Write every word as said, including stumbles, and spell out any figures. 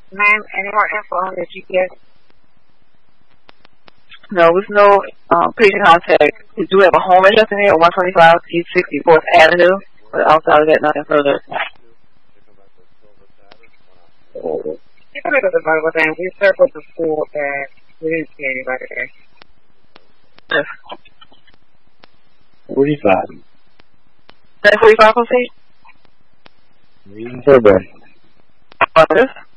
Ma'am, any more info on the G P S? No, with no um, patient contact. We do have a home address in here, one twenty-five East sixty-fourth Avenue, but outside of that, nothing further. You could have available then. We circled the school and we didn't see anybody there. Yes. forty-five. nine forty-five, proceed? Reason for birth. What is?